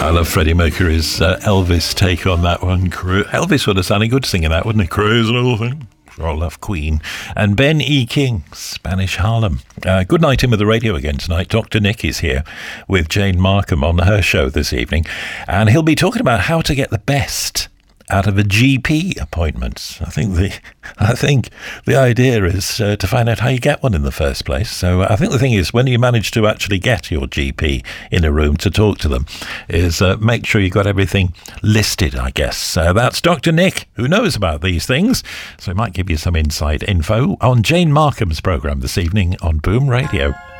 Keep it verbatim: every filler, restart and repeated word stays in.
I love Freddie Mercury's uh, Elvis take on that one. Elvis would have sounded good singing that, wouldn't he? Crazy little thing. I love Queen. And Ben E. King, Spanish Harlem. Uh, good night in with the radio again tonight. Doctor Nick is here with Jane Markham on her show this evening. And he'll be talking about how to get the best out of a G P appointment. I think the I think the idea is uh, to find out how you get one in the first place. So uh, I think the thing is, when you manage to actually get your G P in a room to talk to them, is uh, make sure you got everything listed, I guess. Uh, that's Doctor Nick, who knows about these things, so he might give you some inside info on Jane Markham's programme this evening on Boom Radio.